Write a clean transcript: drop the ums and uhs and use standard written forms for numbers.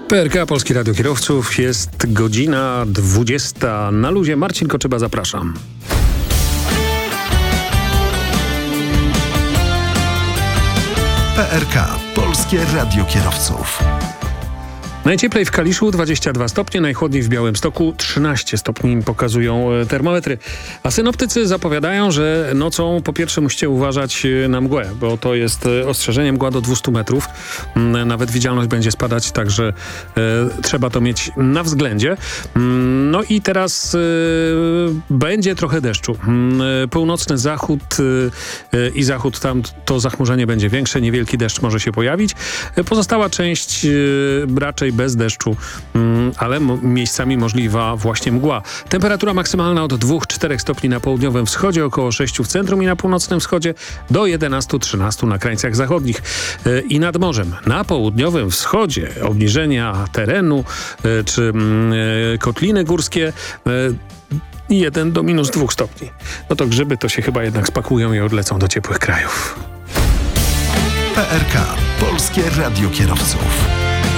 PRK, Polskie Radio Kierowców, jest godzina 20. Na luzie. Marcin Koczyba, zapraszam. PRK, Polskie Radio Kierowców. Najcieplej w Kaliszu 22 stopnie, najchłodniej w Białymstoku 13 stopni pokazują termometry. A synoptycy zapowiadają, że nocą po pierwsze musicie uważać na mgłę, bo to jest ostrzeżenie, mgła do 200 metrów. Nawet widzialność będzie spadać, także trzeba to mieć na względzie. No i teraz będzie trochę deszczu. Północny zachód i zachód, tam to zachmurzenie będzie większe, niewielki deszcz może się pojawić. Pozostała część raczej bez deszczu, ale miejscami możliwa właśnie mgła. Temperatura maksymalna od 2-4 stopni na południowym wschodzie, około 6 w centrum i na północnym wschodzie, do 11-13 na krańcach zachodnich i nad morzem. Na południowym wschodzie obniżenia terenu czy kotliny górskie 1 do -2 stopni. No to grzyby to się chyba jednak spakują i odlecą do ciepłych krajów. PRK, Polskie Radio Kierowców.